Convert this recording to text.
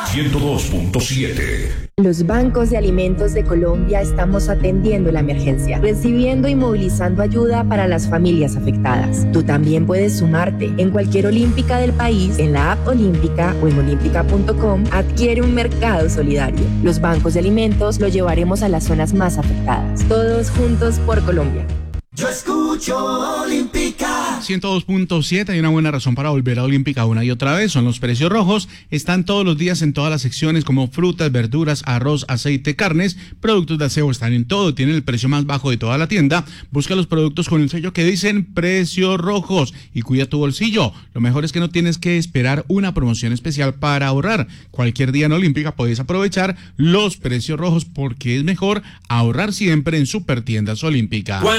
102.7. Los bancos de alimentos de Colombia estamos atendiendo la emergencia, recibiendo y movilizando ayuda para las familias afectadas. Tú también puedes sumarte. En cualquier olímpica del país, en la app Olímpica o en olímpica.com, adquiere un mercado solidario. Los bancos de alimentos lo llevaremos a las zonas más afectadas. Todos juntos por Colombia. Yo escucho Olímpica. 102.7. Hay una buena razón para volver a Olímpica una y otra vez. Son los precios rojos. Están todos los días en todas las secciones como frutas, verduras, arroz, aceite, carnes. Productos de aseo están en todo. Tienen el precio más bajo de toda la tienda. Busca los productos con el sello que dicen precios rojos y cuida tu bolsillo. Lo mejor es que no tienes que esperar una promoción especial para ahorrar. Cualquier día en Olímpica puedes aprovechar los precios rojos porque es mejor ahorrar siempre en Supertiendas Olímpica.